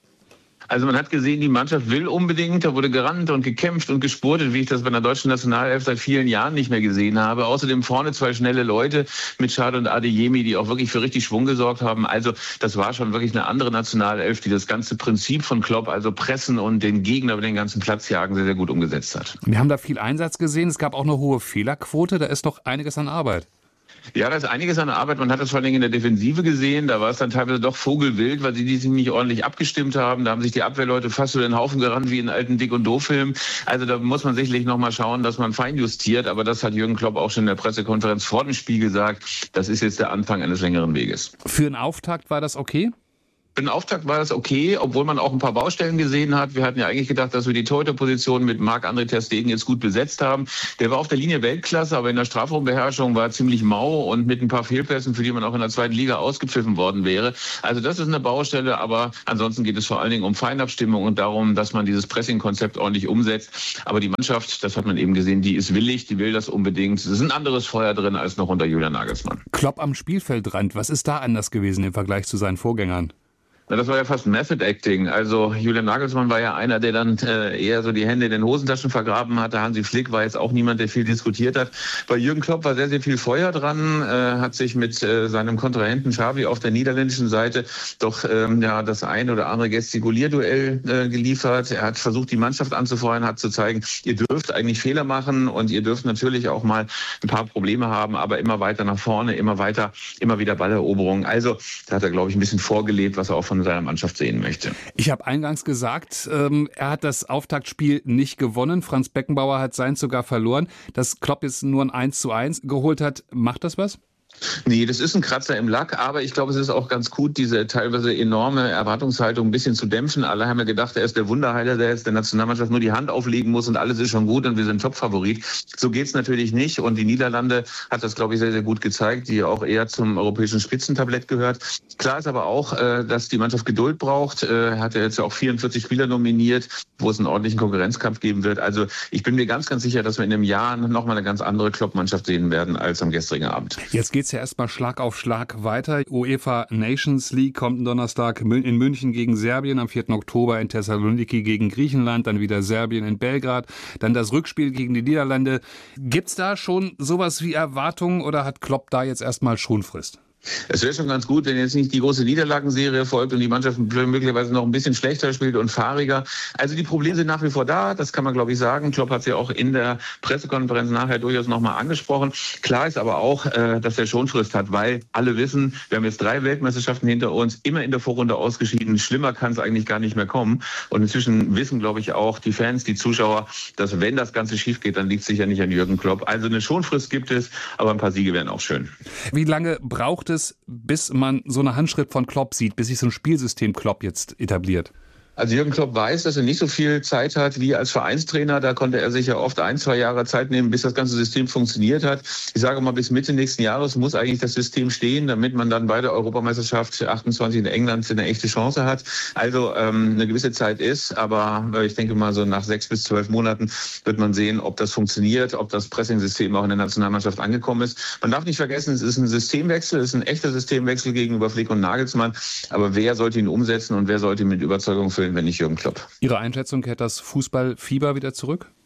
Also man hat gesehen, die Mannschaft will unbedingt, da wurde gerannt und gekämpft und gespurtet, wie ich das bei der deutschen Nationalelf seit vielen Jahren nicht mehr gesehen habe. Außerdem vorne zwei schnelle Leute mit Schad und Adeyemi, die auch wirklich für richtig Schwung gesorgt haben. Also das war schon wirklich eine andere Nationalelf, die das ganze Prinzip von Klopp, also pressen und den Gegner über den ganzen Platz jagen, sehr, sehr gut umgesetzt hat. Wir haben da viel Einsatz gesehen, es gab auch eine hohe Fehlerquote, da ist doch einiges an Arbeit. Ja, da ist einiges an der Arbeit. Man hat das vor allem in der Defensive gesehen. Da war es dann teilweise doch vogelwild, weil sie die sich nicht ordentlich abgestimmt haben. Da haben sich die Abwehrleute fast über den Haufen gerannt wie in alten Dick- und Doof-Filmen. Also da muss man sicherlich noch mal schauen, dass man feinjustiert. Aber das hat Jürgen Klopp auch schon in der Pressekonferenz vor dem Spiel gesagt. Das ist jetzt der Anfang eines längeren Weges. Für einen Auftakt war das okay? Für den Auftakt war das okay, obwohl man auch ein paar Baustellen gesehen hat. Wir hatten ja eigentlich gedacht, dass wir die Torhüterposition mit Marc-André ter Stegen jetzt gut besetzt haben. Der war auf der Linie Weltklasse, aber in der Strafraumbeherrschung war er ziemlich mau und mit ein paar Fehlpässen, für die man auch in der zweiten Liga ausgepfiffen worden wäre. Also das ist eine Baustelle, aber ansonsten geht es vor allen Dingen um Feinabstimmung und darum, dass man dieses Pressing-Konzept ordentlich umsetzt. Aber die Mannschaft, das hat man eben gesehen, die ist willig, die will das unbedingt. Es ist ein anderes Feuer drin als noch unter Julian Nagelsmann. Klopp am Spielfeldrand, was ist da anders gewesen im Vergleich zu seinen Vorgängern? Na, das war ja fast Method Acting. Also Julian Nagelsmann war ja einer, der dann äh, eher so die Hände in den Hosentaschen vergraben hatte. Hansi Flick war jetzt auch niemand, der viel diskutiert hat. Bei Jürgen Klopp war sehr, sehr viel Feuer dran, äh, hat sich mit äh, seinem Kontrahenten Xavi auf der niederländischen Seite doch ähm, ja das ein oder andere Gestikulierduell äh, geliefert. Er hat versucht, die Mannschaft anzufeuern, hat zu zeigen, ihr dürft eigentlich Fehler machen und ihr dürft natürlich auch mal ein paar Probleme haben, aber immer weiter nach vorne, immer weiter, immer wieder Balleroberung. Also da hat er, glaube ich, ein bisschen vorgelebt, was er auch von seiner Mannschaft sehen möchte. Ich habe eingangs gesagt, ähm, er hat das Auftaktspiel nicht gewonnen. Franz Beckenbauer hat seins sogar verloren. Dass Klopp jetzt nur ein eins zu eins geholt hat, macht das was? Nee, das ist ein Kratzer im Lack, aber ich glaube, es ist auch ganz gut, diese teilweise enorme Erwartungshaltung ein bisschen zu dämpfen. Alle haben ja gedacht, er ist der Wunderheiler, der jetzt der Nationalmannschaft nur die Hand auflegen muss und alles ist schon gut und wir sind Top-Favorit. So geht's natürlich nicht und die Niederlande hat das, glaube ich, sehr, sehr gut gezeigt, die auch eher zum europäischen Spitzentablett gehört. Klar ist aber auch, dass die Mannschaft Geduld braucht. Er hat ja jetzt auch vierundvierzig Spieler nominiert, wo es einen ordentlichen Konkurrenzkampf geben wird. Also ich bin mir ganz, ganz sicher, dass wir in einem Jahr noch mal eine ganz andere Klopp-Mannschaft sehen werden als am gestrigen Abend. Jetzt geht's ja erstmal Schlag auf Schlag weiter. UEFA Nations League kommt am Donnerstag in München gegen Serbien, am vierten Oktober in Thessaloniki gegen Griechenland, dann wieder Serbien in Belgrad, dann das Rückspiel gegen die Niederlande. Gibt's da schon sowas wie Erwartungen oder hat Klopp da jetzt erstmal Schonfrist? Es wäre schon ganz gut, wenn jetzt nicht die große Niederlagenserie folgt und die Mannschaft möglicherweise noch ein bisschen schlechter spielt und fahriger. Also die Probleme sind nach wie vor da, das kann man, glaube ich, sagen. Klopp hat es ja auch in der Pressekonferenz nachher durchaus nochmal angesprochen. Klar ist aber auch, dass er Schonfrist hat, weil alle wissen, wir haben jetzt drei Weltmeisterschaften hinter uns, immer in der Vorrunde ausgeschieden. Schlimmer kann es eigentlich gar nicht mehr kommen. Und inzwischen wissen, glaube ich, auch die Fans, die Zuschauer, dass wenn das Ganze schief geht, dann liegt es sicher nicht an Jürgen Klopp. Also eine Schonfrist gibt es, aber ein paar Siege wären auch schön. Wie lange braucht es, bis man so eine Handschrift von Klopp sieht, bis sich so ein Spielsystem Klopp jetzt etabliert? Also Jürgen Klopp weiß, dass er nicht so viel Zeit hat wie als Vereinstrainer. Da konnte er sich ja oft ein, zwei Jahre Zeit nehmen, bis das ganze System funktioniert hat. Ich sage mal, bis Mitte nächsten Jahres muss eigentlich das System stehen, damit man dann bei der Europameisterschaft achtundzwanzig in England eine echte Chance hat. Also ähm, eine gewisse Zeit ist, aber äh, ich denke mal, so nach sechs bis zwölf Monaten wird man sehen, ob das funktioniert, ob das Pressing-System auch in der Nationalmannschaft angekommen ist. Man darf nicht vergessen, es ist ein Systemwechsel, es ist ein echter Systemwechsel gegenüber Flick und Nagelsmann. Aber wer sollte ihn umsetzen und wer sollte ihn mit Überzeugung füllen, wenn nicht Jürgen Klopp? Ihre Einschätzung, kehrt das Fußballfieber wieder zurück?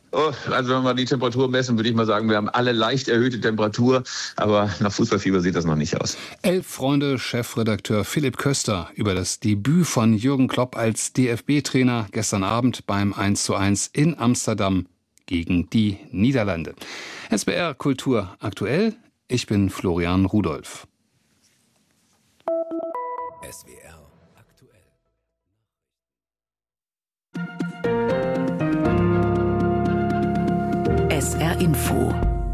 Oh, also wenn wir die Temperatur messen, würde ich mal sagen, wir haben alle leicht erhöhte Temperatur, aber nach Fußballfieber sieht das noch nicht aus. Elf Freunde, Chefredakteur Philipp Köster über das Debüt von Jürgen Klopp als D F B-Trainer gestern Abend beim eins zu eins in Amsterdam gegen die Niederlande. S W R Kultur aktuell, ich bin Florian Rudolph. S W R aktuell. S R Info.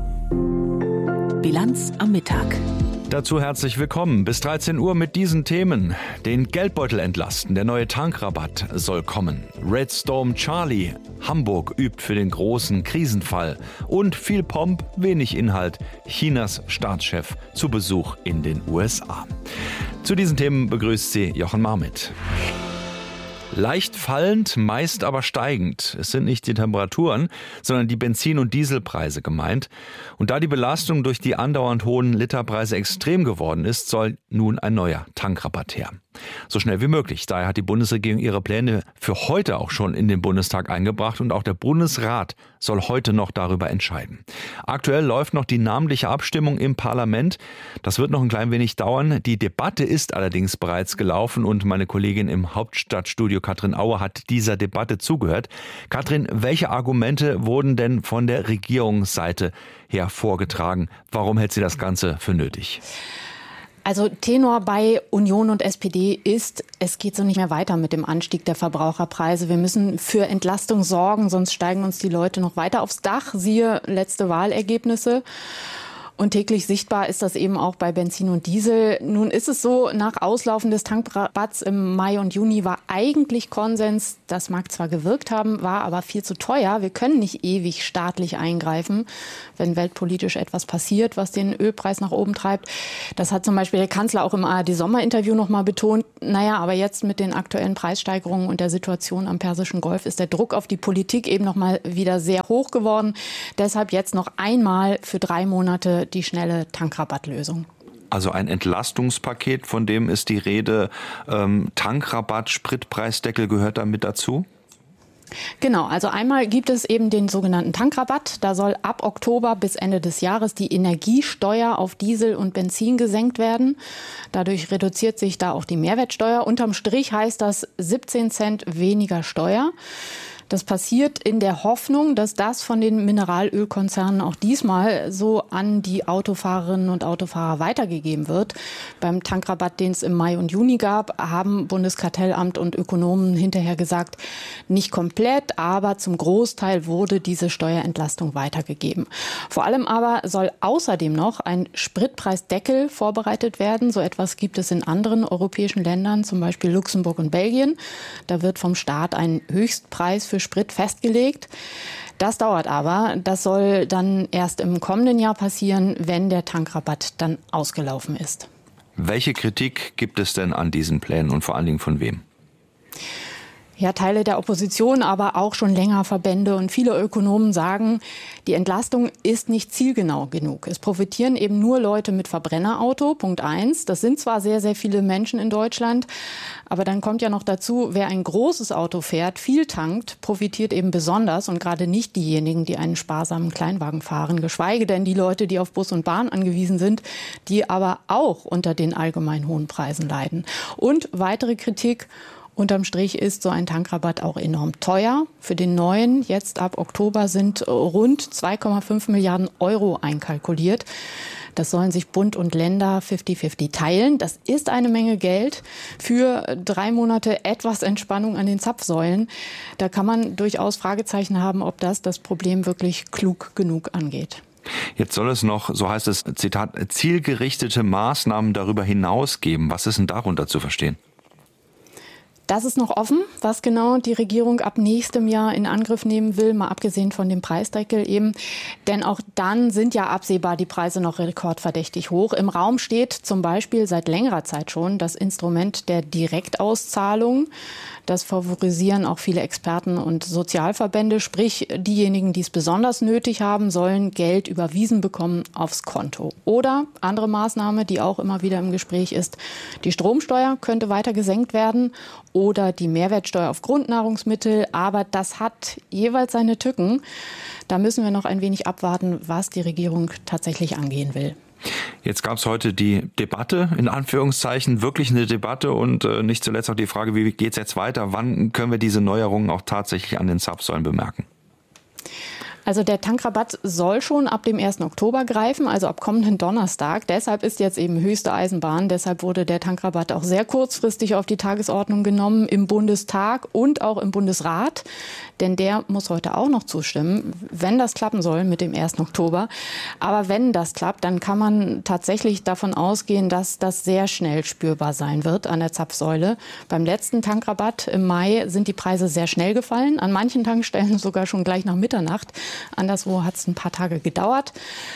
Bilanz am Mittag. Dazu herzlich willkommen. Bis dreizehn Uhr mit diesen Themen. Den Geldbeutel entlasten. Der neue Tankrabatt soll kommen. Red Storm Charlie. Hamburg übt für den großen Krisenfall. Und viel Pomp, wenig Inhalt. Chinas Staatschef zu Besuch in den U S A. Zu diesen Themen begrüßt sie Jochen Marmit. Leicht fallend, meist aber steigend. Es sind nicht die Temperaturen, sondern die Benzin- und Dieselpreise gemeint. Und da die Belastung durch die andauernd hohen Literpreise extrem geworden ist, soll nun ein neuer Tankrabatt her. So schnell wie möglich. Daher hat die Bundesregierung ihre Pläne für heute auch schon in den Bundestag eingebracht und auch der Bundesrat soll heute noch darüber entscheiden. Aktuell läuft noch die namentliche Abstimmung im Parlament. Das wird noch ein klein wenig dauern. Die Debatte ist allerdings bereits gelaufen und meine Kollegin im Hauptstadtstudio Katrin Auer hat dieser Debatte zugehört. Katrin, welche Argumente wurden denn von der Regierungsseite her vorgetragen? Warum hält sie das Ganze für nötig? Also Tenor bei Union und S P D ist, es geht so nicht mehr weiter mit dem Anstieg der Verbraucherpreise. Wir müssen für Entlastung sorgen, sonst steigen uns die Leute noch weiter aufs Dach. Siehe letzte Wahlergebnisse. Und täglich sichtbar ist das eben auch bei Benzin und Diesel. Nun ist es so, nach Auslaufen des Tankrabatts im Mai und Juni war eigentlich Konsens, das mag zwar gewirkt haben, war aber viel zu teuer. Wir können nicht ewig staatlich eingreifen, wenn weltpolitisch etwas passiert, was den Ölpreis nach oben treibt. Das hat zum Beispiel der Kanzler auch im A R D-Sommerinterview noch mal betont. Naja, aber jetzt mit den aktuellen Preissteigerungen und der Situation am Persischen Golf ist der Druck auf die Politik eben noch mal wieder sehr hoch geworden. Deshalb jetzt noch einmal für drei Monate die schnelle Tankrabattlösung. Also ein Entlastungspaket, von dem ist die Rede. Ähm, Tankrabatt, Spritpreisdeckel gehört damit dazu? Genau, also einmal gibt es eben den sogenannten Tankrabatt. Da soll ab Oktober bis Ende des Jahres die Energiesteuer auf Diesel und Benzin gesenkt werden. Dadurch reduziert sich da auch die Mehrwertsteuer. Unterm Strich heißt das siebzehn Cent weniger Steuer. Das passiert in der Hoffnung, dass das von den Mineralölkonzernen auch diesmal so an die Autofahrerinnen und Autofahrer weitergegeben wird. Beim Tankrabatt, den es im Mai und Juni gab, haben Bundeskartellamt und Ökonomen hinterher gesagt, nicht komplett, aber zum Großteil wurde diese Steuerentlastung weitergegeben. Vor allem aber soll außerdem noch ein Spritpreisdeckel vorbereitet werden. So etwas gibt es in anderen europäischen Ländern, zum Beispiel Luxemburg und Belgien. Da wird vom Staat ein Höchstpreis für Sprit festgelegt. Das dauert aber. Das soll dann erst im kommenden Jahr passieren, wenn der Tankrabatt dann ausgelaufen ist. Welche Kritik gibt es denn an diesen Plänen und vor allen Dingen von wem? Ja, Teile der Opposition, aber auch schon länger Verbände und viele Ökonomen sagen, die Entlastung ist nicht zielgenau genug. Es profitieren eben nur Leute mit Verbrennerauto, Punkt eins. Das sind zwar sehr, sehr viele Menschen in Deutschland, aber dann kommt ja noch dazu, wer ein großes Auto fährt, viel tankt, profitiert eben besonders und gerade nicht diejenigen, die einen sparsamen Kleinwagen fahren, geschweige denn die Leute, die auf Bus und Bahn angewiesen sind, die aber auch unter den allgemein hohen Preisen leiden. Und weitere Kritik: Unterm Strich ist so ein Tankrabatt auch enorm teuer. Für den neuen, jetzt ab Oktober, sind rund zwei Komma fünf Milliarden Euro einkalkuliert. Das sollen sich Bund und Länder fünfzig fünfzig teilen. Das ist eine Menge Geld für drei Monate etwas Entspannung an den Zapfsäulen. Da kann man durchaus Fragezeichen haben, ob das das Problem wirklich klug genug angeht. Jetzt soll es noch, so heißt es, Zitat, zielgerichtete Maßnahmen darüber hinaus geben. Was ist denn darunter zu verstehen? Das ist noch offen, was genau die Regierung ab nächstem Jahr in Angriff nehmen will, mal abgesehen von dem Preisdeckel eben. Denn auch dann sind ja absehbar die Preise noch rekordverdächtig hoch. Im Raum steht zum Beispiel seit längerer Zeit schon das Instrument der Direktauszahlung. Das favorisieren auch viele Experten und Sozialverbände. Sprich, diejenigen, die es besonders nötig haben, sollen Geld überwiesen bekommen aufs Konto. Oder andere Maßnahme, die auch immer wieder im Gespräch ist: Die Stromsteuer könnte weiter gesenkt werden. oder die Mehrwertsteuer auf Grundnahrungsmittel. Aber das hat jeweils seine Tücken. Da müssen wir noch ein wenig abwarten, was die Regierung tatsächlich angehen will. Jetzt gab es heute die Debatte, in Anführungszeichen, wirklich eine Debatte und äh, nicht zuletzt auch die Frage, wie geht es jetzt weiter? Wann können wir diese Neuerungen auch tatsächlich an den Zapfsäulen bemerken? Also der Tankrabatt soll schon ab dem ersten Oktober greifen, also ab kommenden Donnerstag. Deshalb ist jetzt eben höchste Eisenbahn. Deshalb wurde der Tankrabatt auch sehr kurzfristig auf die Tagesordnung genommen im Bundestag und auch im Bundesrat. Denn der muss heute auch noch zustimmen, wenn das klappen soll mit dem ersten Oktober. Aber wenn das klappt, dann kann man tatsächlich davon ausgehen, dass das sehr schnell spürbar sein wird an der Zapfsäule. Beim letzten Tankrabatt im Mai sind die Preise sehr schnell gefallen. An manchen Tankstellen sogar schon gleich nach Mitternacht. Anderswo hat es ein paar Tage gedauert.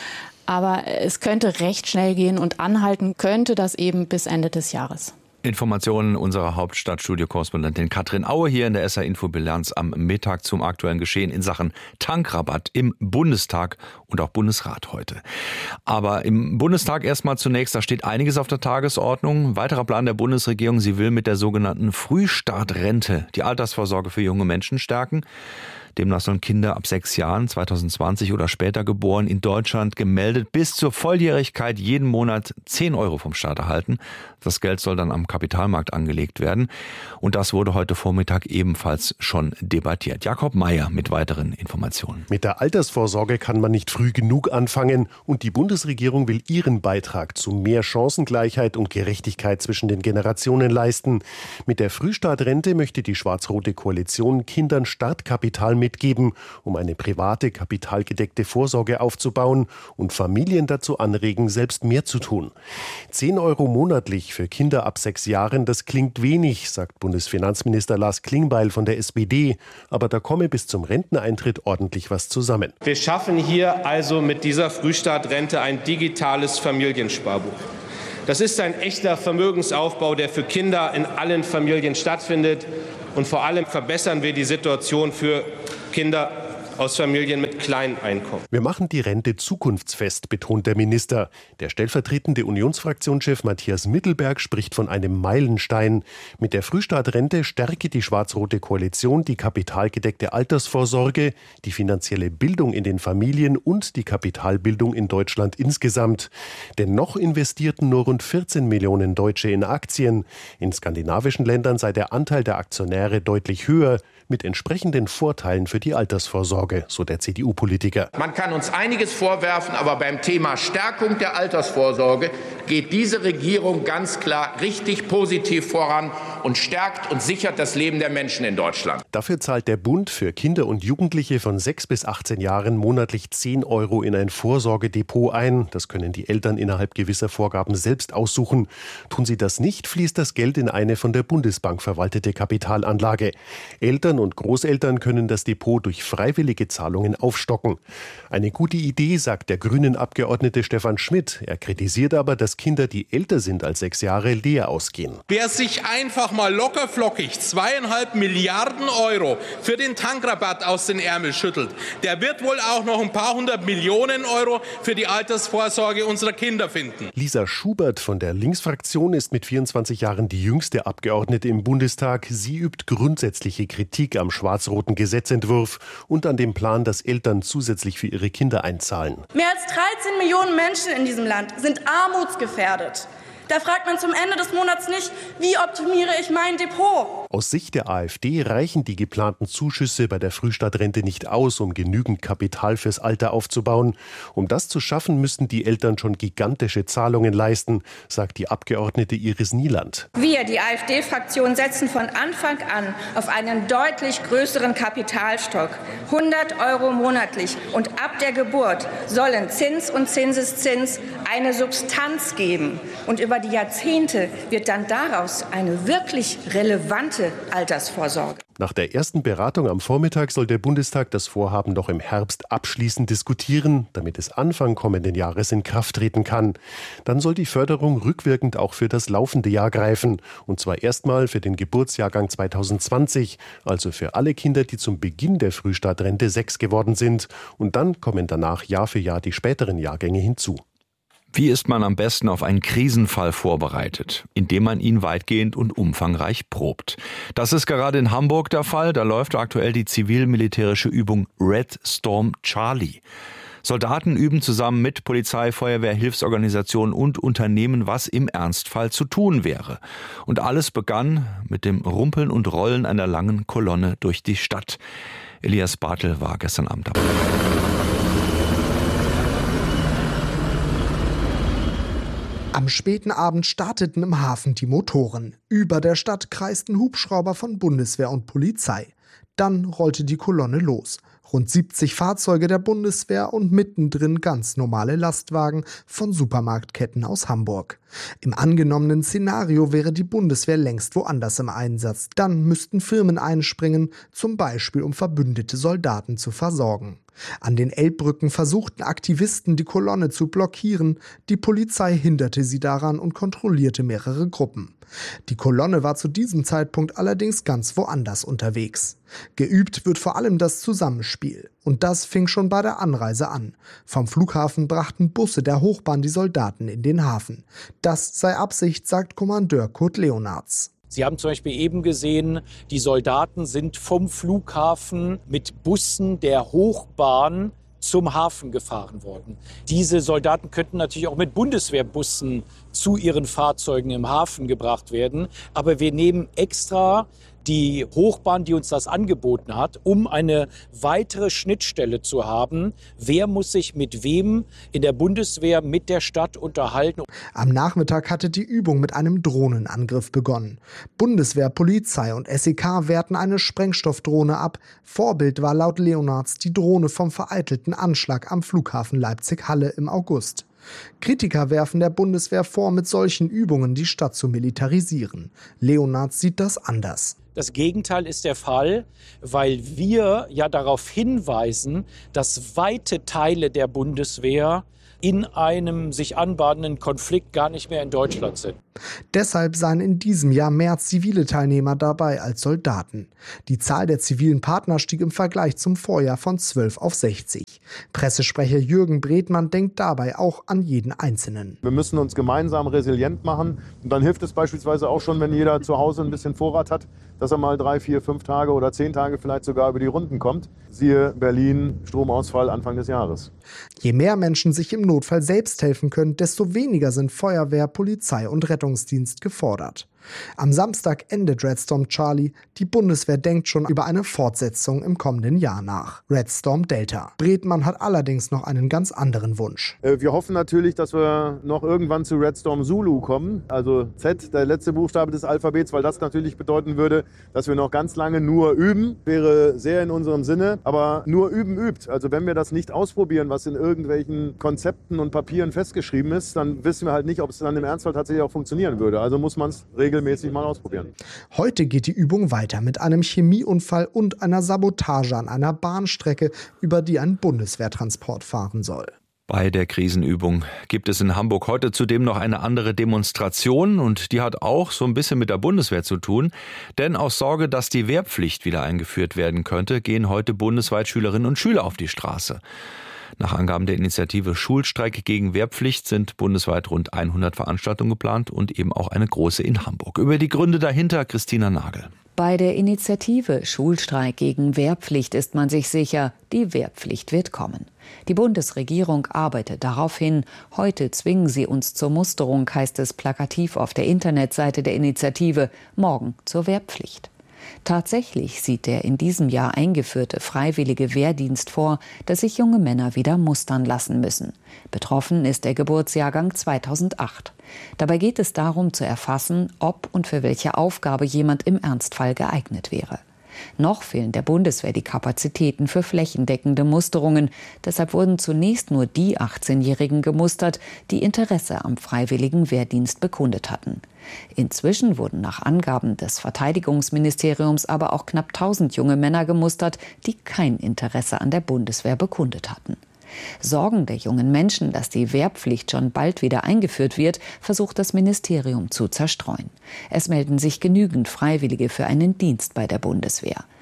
Aber es könnte recht schnell gehen und anhalten könnte das eben bis Ende des Jahres. Informationen unserer Hauptstadtstudio-Korrespondentin Katrin Aue hier in der S R-Info-Bilanz am Mittag zum aktuellen Geschehen in Sachen Tankrabatt im Bundestag und auch Bundesrat heute. Aber im Bundestag erstmal zunächst, da steht einiges auf der Tagesordnung. Weiterer Plan der Bundesregierung, sie will mit der sogenannten Frühstartrente die Altersvorsorge für junge Menschen stärken. Demnach sollen Kinder ab sechs Jahren, zwanzig zwanzig oder später geboren, in Deutschland gemeldet bis zur Volljährigkeit jeden Monat zehn Euro vom Staat erhalten. Das Geld soll dann am Kapitalmarkt angelegt werden. Und das wurde heute Vormittag ebenfalls schon debattiert. Jakob Mayer mit weiteren Informationen. Mit der Altersvorsorge kann man nicht früh genug anfangen. Und die Bundesregierung will ihren Beitrag zu mehr Chancengleichheit und Gerechtigkeit zwischen den Generationen leisten. Mit der Frühstartrente möchte die schwarz-rote Koalition Kindern Startkapital mitgeben, um eine private, kapitalgedeckte Vorsorge aufzubauen und Familien dazu anregen, selbst mehr zu tun. Zehn Euro monatlich für Kinder ab sechs Jahren, das klingt wenig, sagt Bundesfinanzminister Lars Klingbeil von der S P D. Aber da komme bis zum Renteneintritt ordentlich was zusammen. Wir schaffen hier also mit dieser Frühstartrente ein digitales Familiensparbuch. Das ist ein echter Vermögensaufbau, der für Kinder in allen Familien stattfindet. Und vor allem verbessern wir die Situation für Kinder aus Familien mit kleinen Einkommen. Wir machen die Rente zukunftsfest, betont der Minister. Der stellvertretende Unionsfraktionschef Matthias Mittelberg spricht von einem Meilenstein. Mit der Frühstartrente stärke die schwarz-rote Koalition die kapitalgedeckte Altersvorsorge, die finanzielle Bildung in den Familien und die Kapitalbildung in Deutschland insgesamt. Denn noch investierten nur rund vierzehn Millionen Deutsche in Aktien. In skandinavischen Ländern sei der Anteil der Aktionäre deutlich höher, mit entsprechenden Vorteilen für die Altersvorsorge, so der C D U-Politiker. Man kann uns einiges vorwerfen, aber beim Thema Stärkung der Altersvorsorge geht diese Regierung ganz klar richtig positiv voran und stärkt und sichert das Leben der Menschen in Deutschland. Dafür zahlt der Bund für Kinder und Jugendliche von sechs bis achtzehn Jahren monatlich zehn Euro in ein Vorsorgedepot ein. Das können die Eltern innerhalb gewisser Vorgaben selbst aussuchen. Tun sie das nicht, fließt das Geld in eine von der Bundesbank verwaltete Kapitalanlage. Eltern und Großeltern können das Depot durch freiwillige Zahlungen aufstocken. Eine gute Idee, sagt der Grünen-Abgeordnete Stefan Schmidt. Er kritisiert aber, dass Kinder, die älter sind als sechs Jahre, leer ausgehen. Wer sich einfach mal lockerflockig zweieinhalb Milliarden Euro für den Tankrabatt aus den Ärmel schüttelt, der wird wohl auch noch ein paar hundert Millionen Euro für die Altersvorsorge unserer Kinder finden. Lisa Schubert von der Linksfraktion ist mit vierundzwanzig Jahren die jüngste Abgeordnete im Bundestag. Sie übt grundsätzliche Kritik am schwarz-roten Gesetzentwurf und an dem Plan, dass Eltern zusätzlich für ihre Kinder einzahlen. Mehr als dreizehn Millionen Menschen in diesem Land sind armutsgefährdet. Da fragt man zum Ende des Monats nicht, wie optimiere ich mein Depot? Aus Sicht der AfD reichen die geplanten Zuschüsse bei der Frühstartrente nicht aus, um genügend Kapital fürs Alter aufzubauen. Um das zu schaffen, müssten die Eltern schon gigantische Zahlungen leisten, sagt die Abgeordnete Iris Nieland. Wir, die AfD-Fraktion, setzen von Anfang an auf einen deutlich größeren Kapitalstock. hundert Euro monatlich. Und ab der Geburt sollen Zins und Zinseszins eine Substanz geben. Und über die Jahrzehnte wird dann daraus eine wirklich relevante Altersvorsorge. Nach der ersten Beratung am Vormittag soll der Bundestag das Vorhaben noch im Herbst abschließend diskutieren, damit es Anfang kommenden Jahres in Kraft treten kann. Dann soll die Förderung rückwirkend auch für das laufende Jahr greifen. Und zwar erstmal für den Geburtsjahrgang zweitausendzwanzig, also für alle Kinder, die zum Beginn der Frühstartrente sechs geworden sind. Und dann kommen danach Jahr für Jahr die späteren Jahrgänge hinzu. Wie ist man am besten auf einen Krisenfall vorbereitet? Indem man ihn weitgehend und umfangreich probt. Das ist gerade in Hamburg der Fall. Da läuft aktuell die zivil-militärische Übung Red Storm Charlie. Soldaten üben zusammen mit Polizei, Feuerwehr, Hilfsorganisationen und Unternehmen, was im Ernstfall zu tun wäre. Und alles begann mit dem Rumpeln und Rollen einer langen Kolonne durch die Stadt. Elias Bartel war gestern Abend dabei. Am späten Abend starteten im Hafen die Motoren. Über der Stadt kreisten Hubschrauber von Bundeswehr und Polizei. Dann rollte die Kolonne los. Rund siebzig Fahrzeuge der Bundeswehr und mittendrin ganz normale Lastwagen von Supermarktketten aus Hamburg. Im angenommenen Szenario wäre die Bundeswehr längst woanders im Einsatz. Dann müssten Firmen einspringen, zum Beispiel um verbündete Soldaten zu versorgen. An den Elbbrücken versuchten Aktivisten, die Kolonne zu blockieren. Die Polizei hinderte sie daran und kontrollierte mehrere Gruppen. Die Kolonne war zu diesem Zeitpunkt allerdings ganz woanders unterwegs. Geübt wird vor allem das Zusammenspiel. Und das fing schon bei der Anreise an. Vom Flughafen brachten Busse der Hochbahn die Soldaten in den Hafen. Das sei Absicht, sagt Kommandeur Kurt Leonards. Sie haben zum Beispiel eben gesehen, die Soldaten sind vom Flughafen mit Bussen der Hochbahn zum Hafen gefahren worden. Diese Soldaten könnten natürlich auch mit Bundeswehrbussen zu ihren Fahrzeugen im Hafen gebracht werden. Aber wir nehmen extra die Hochbahn, die uns das angeboten hat, um eine weitere Schnittstelle zu haben. Wer muss sich mit wem in der Bundeswehr mit der Stadt unterhalten? Am Nachmittag hatte die Übung mit einem Drohnenangriff begonnen. Bundeswehr, Polizei und S E K wehrten eine Sprengstoffdrohne ab. Vorbild war laut Leonards die Drohne vom vereitelten Anschlag am Flughafen Leipzig-Halle im August. Kritiker werfen der Bundeswehr vor, mit solchen Übungen die Stadt zu militarisieren. Leonards sieht das anders. Das Gegenteil ist der Fall, weil wir ja darauf hinweisen, dass weite Teile der Bundeswehr in einem sich anbahnenden Konflikt gar nicht mehr in Deutschland sind. Deshalb seien in diesem Jahr mehr zivile Teilnehmer dabei als Soldaten. Die Zahl der zivilen Partner stieg im Vergleich zum Vorjahr von zwölf auf sechzig. Pressesprecher Jürgen Bredmann denkt dabei auch an jeden Einzelnen. Wir müssen uns gemeinsam resilient machen. Und dann hilft es beispielsweise auch schon, wenn jeder zu Hause ein bisschen Vorrat hat, dass er mal drei, vier, fünf Tage oder zehn Tage vielleicht sogar über die Runden kommt. Siehe Berlin, Stromausfall Anfang des Jahres. Je mehr Menschen sich im Notfall selbst helfen können, desto weniger sind Feuerwehr, Polizei und Rettungsdienst gefordert. Am Samstag endet Red Storm Charlie. Die Bundeswehr denkt schon über eine Fortsetzung im kommenden Jahr nach. Red Storm Delta. Bredmann hat allerdings noch einen ganz anderen Wunsch. Wir hoffen natürlich, dass wir noch irgendwann zu Red Storm Zulu kommen. Also Z, der letzte Buchstabe des Alphabets, weil das natürlich bedeuten würde, dass wir noch ganz lange nur üben. Wäre sehr in unserem Sinne. Aber nur üben übt. Also wenn wir das nicht ausprobieren, was in irgendwelchen Konzepten und Papieren festgeschrieben ist, dann wissen wir halt nicht, ob es dann im Ernstfall tatsächlich auch funktionieren würde. Also muss man es regeln. regelmäßig mal ausprobieren. Heute geht die Übung weiter mit einem Chemieunfall und einer Sabotage an einer Bahnstrecke, über die ein Bundeswehrtransport fahren soll. Bei der Krisenübung gibt es in Hamburg heute zudem noch eine andere Demonstration und die hat auch so ein bisschen mit der Bundeswehr zu tun. Denn aus Sorge, dass die Wehrpflicht wieder eingeführt werden könnte, gehen heute bundesweit Schülerinnen und Schüler auf die Straße. Nach Angaben der Initiative Schulstreik gegen Wehrpflicht sind bundesweit rund hundert Veranstaltungen geplant und eben auch eine große in Hamburg. Über die Gründe dahinter Christina Nagel. Bei der Initiative Schulstreik gegen Wehrpflicht ist man sich sicher, die Wehrpflicht wird kommen. Die Bundesregierung arbeitet darauf hin. Heute zwingen sie uns zur Musterung, heißt es plakativ auf der Internetseite der Initiative, morgen zur Wehrpflicht. Tatsächlich sieht der in diesem Jahr eingeführte freiwillige Wehrdienst vor, dass sich junge Männer wieder mustern lassen müssen. Betroffen ist der Geburtsjahrgang zweitausendacht. Dabei geht es darum zu erfassen, ob und für welche Aufgabe jemand im Ernstfall geeignet wäre. Noch fehlen der Bundeswehr die Kapazitäten für flächendeckende Musterungen. Deshalb wurden zunächst nur die achtzehnjährigen gemustert, die Interesse am freiwilligen Wehrdienst bekundet hatten. Inzwischen wurden nach Angaben des Verteidigungsministeriums aber auch knapp tausend junge Männer gemustert, die kein Interesse an der Bundeswehr bekundet hatten. Sorgen der jungen Menschen, dass die Wehrpflicht schon bald wieder eingeführt wird, versucht das Ministerium zu zerstreuen. Es melden sich genügend Freiwillige für einen Dienst bei der Bundeswehr.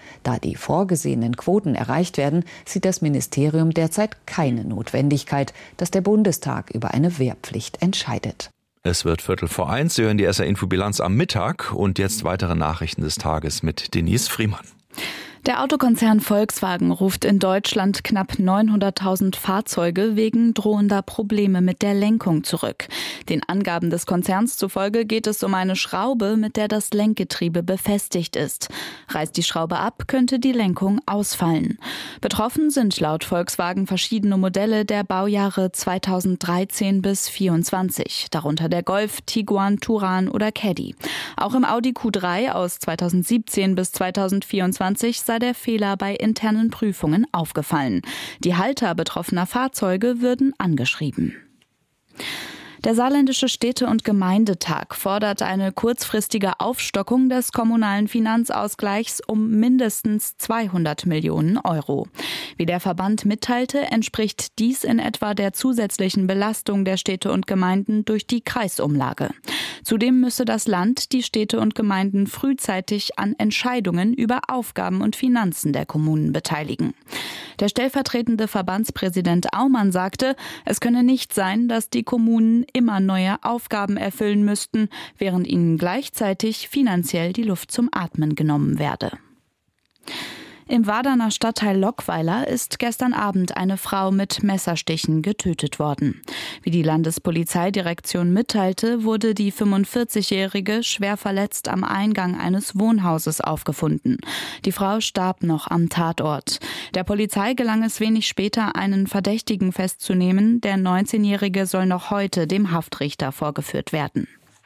Da die vorgesehenen Quoten erreicht werden, sieht das Ministerium derzeit keine Notwendigkeit, dass der Bundestag über eine Wehrpflicht entscheidet. Es wird Viertel vor eins. Sie hören die S R-Info-Bilanz am Mittag und jetzt weitere Nachrichten des Tages mit Denise Friemann. Der Autokonzern Volkswagen ruft in Deutschland knapp neunhunderttausend Fahrzeuge wegen drohender Probleme mit der Lenkung zurück. Den Angaben des Konzerns zufolge geht es um eine Schraube, mit der das Lenkgetriebe befestigt ist. Reißt die Schraube ab, könnte die Lenkung ausfallen. Betroffen sind laut Volkswagen verschiedene Modelle der Baujahre zweitausenddreizehn bis vierundzwanzig, darunter der Golf, Tiguan, Touran oder Caddy. Auch im Audi Q drei aus zweitausendsiebzehn bis zweitausendvierundzwanzig sei der Fehler bei internen Prüfungen aufgefallen. Die Halter betroffener Fahrzeuge würden angeschrieben. Der Saarländische Städte- und Gemeindetag fordert eine kurzfristige Aufstockung des kommunalen Finanzausgleichs um mindestens zweihundert Millionen Euro. Wie der Verband mitteilte, entspricht dies in etwa der zusätzlichen Belastung der Städte und Gemeinden durch die Kreisumlage. Zudem müsse das Land die Städte und Gemeinden frühzeitig an Entscheidungen über Aufgaben und Finanzen der Kommunen beteiligen. Der stellvertretende Verbandspräsident Aumann sagte, es könne nicht sein, dass die Kommunen immer neue Aufgaben erfüllen müssten, während ihnen gleichzeitig finanziell die Luft zum Atmen genommen werde. Im Waderner Stadtteil Lockweiler ist gestern Abend eine Frau mit Messerstichen getötet worden. Wie die Landespolizeidirektion mitteilte, wurde die fünfundvierzigjährige schwer verletzt am Eingang eines Wohnhauses aufgefunden. Die Frau starb noch am Tatort. Der Polizei gelang es wenig später, einen Verdächtigen festzunehmen. Der neunzehnjährige soll noch heute dem Haftrichter vorgeführt werden.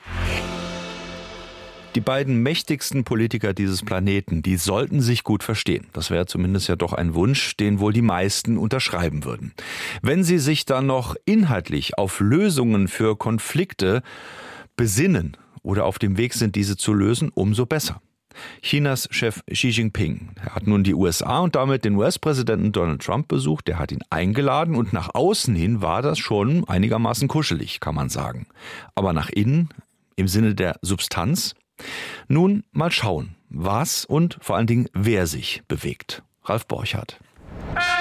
Die beiden mächtigsten Politiker dieses Planeten, die sollten sich gut verstehen. Das wäre zumindest ja doch ein Wunsch, den wohl die meisten unterschreiben würden. Wenn sie sich dann noch inhaltlich auf Lösungen für Konflikte besinnen oder auf dem Weg sind, diese zu lösen, umso besser. Chinas Chef Xi Jinping hat nun die U S A und damit den U S-Präsidenten Donald Trump besucht. Der hat ihn eingeladen und nach außen hin war das schon einigermaßen kuschelig, kann man sagen. Aber nach innen, im Sinne der Substanz, nun mal schauen, was und vor allen Dingen wer sich bewegt. Ralf Borchardt.